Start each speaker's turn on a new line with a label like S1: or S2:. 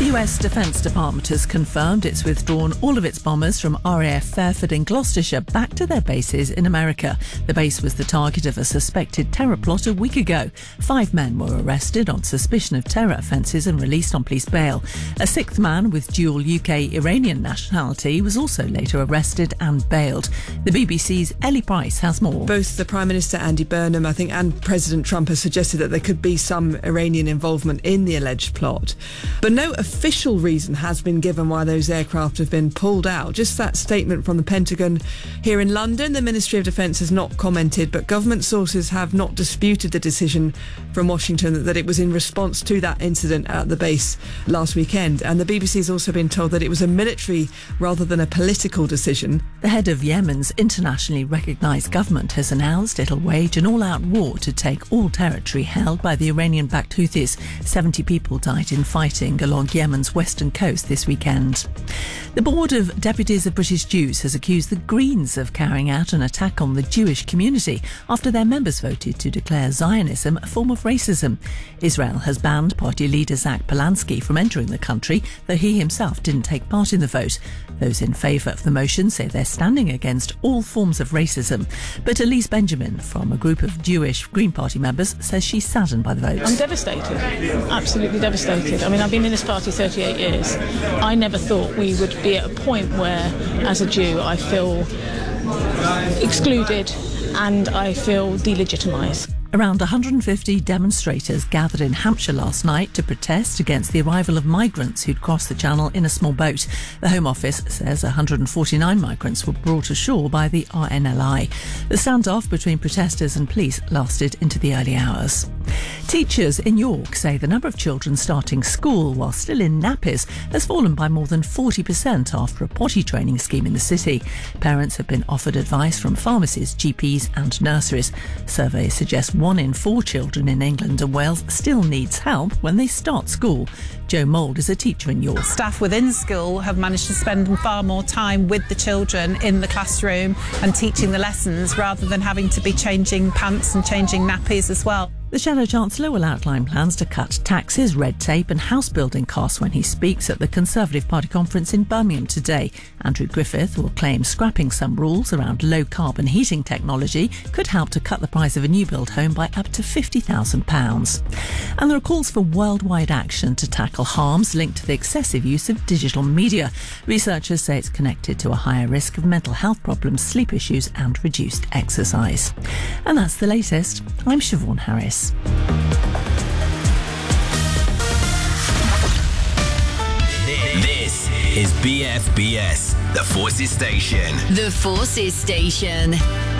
S1: US Defence Department has confirmed it's withdrawn all of its bombers from RAF Fairford in Gloucestershire back to their bases in America. The base was the target of a suspected terror plot a week ago. 5 men were arrested on suspicion of terror offences and released on police bail. A 6th man with dual UK-Iranian nationality was also later arrested and bailed. The BBC's Ellie Price has more.
S2: Both the Prime Minister Andy Burnham, I think, and President Trump have suggested that there could be some Iranian involvement in the alleged plot. But no official reason has been given why those aircraft have been pulled out. Just that statement from the Pentagon. Here in London, the Ministry of Defence has not commented, but government sources have not disputed the decision from Washington that it was in response to that incident at the base last weekend. And the BBC has also been told that it was a military rather than a political decision.
S1: The head of Yemen's internationally recognised government has announced it'll wage an all-out war to take all territory held by the Iranian-backed Houthis. 70 people died in fighting along Yemen's western coast this weekend. The Board of Deputies of British Jews has accused the Greens of carrying out an attack on the Jewish community after their members voted to declare Zionism a form of racism. Israel has banned party leader Zach Polanski from entering the country, though he himself didn't take part in the vote. Those in favour of the motion say they're standing against all forms of racism. But Elise Benjamin, from a group of Jewish Green Party members, says she's saddened by the vote.
S3: I'm devastated, absolutely devastated. I mean, I've been in this party 38 years. I never thought we would be at a point where, as a Jew, I feel excluded and I feel delegitimised.
S1: Around 150 demonstrators gathered in Hampshire last night to protest against the arrival of migrants who'd crossed the Channel in a small boat. The Home Office says 149 migrants were brought ashore by the RNLI. The standoff between protesters and police lasted into the early hours. Teachers in York say the number of children starting school while still in nappies has fallen by more than 40% after a potty training scheme in the city. Parents have been offered advice from pharmacies, GPs and nurseries. Surveys suggest 1 in 4 children in England and Wales still needs help when they start school. Jo Mould is a teacher in York.
S4: Staff within school have managed to spend far more time with the children in the classroom and teaching the lessons rather than having to be changing pants and changing nappies as well.
S1: The Shadow Chancellor will outline plans to cut taxes, red tape and house building costs when he speaks at the Conservative Party conference in Birmingham today. Andrew Griffith will claim scrapping some rules around low-carbon heating technology could help to cut the price of a new build home by up to £50,000. And there are calls for worldwide action to tackle harms linked to the excessive use of digital media. Researchers say it's connected to a higher risk of mental health problems, sleep issues and reduced exercise. And that's the latest. I'm Siobhan Harris.
S5: This is BFBS, the Forces Station.
S6: The Forces Station.